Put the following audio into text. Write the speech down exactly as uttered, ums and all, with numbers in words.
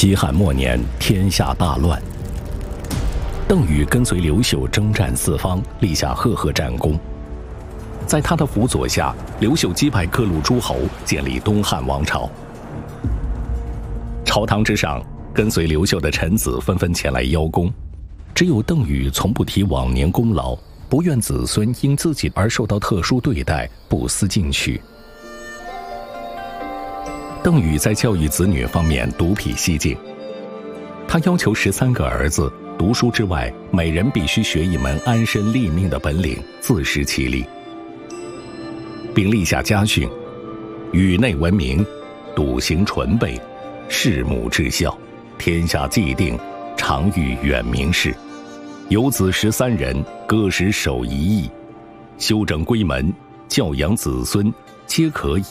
西汉末年，天下大乱。邓禹跟随刘秀征战四方，立下赫赫战功。在他的辅佐下，刘秀击败各路诸侯，建立东汉王朝。朝堂之上，跟随刘秀的臣子纷纷前来邀功，只有邓禹从不提往年功劳，不愿子孙因自己而受到特殊对待，不思进取。邓禹在教育子女方面独辟蹊径，他要求十三个儿子读书之外，每人必须学一门安身立命的本领，自食其力，并立下家训：宇内文明，笃行纯备，事母至孝，天下既定，常欲远明事。有子十三人，各时守一役，修整闺门，教养子孙，皆可以